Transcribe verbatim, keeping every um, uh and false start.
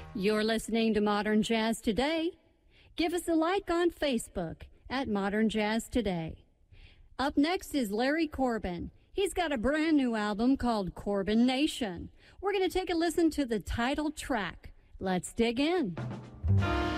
You're listening to Modern Jazz Today. Give us a like on Facebook at Modern Jazz Today. Up next is Larry Corbin. He's got a brand new album called Corbin Nation. We're going to take a listen to the title track. Let's dig in.